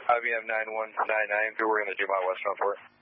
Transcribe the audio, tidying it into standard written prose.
IBM 9199, we're going to do my westbound for it.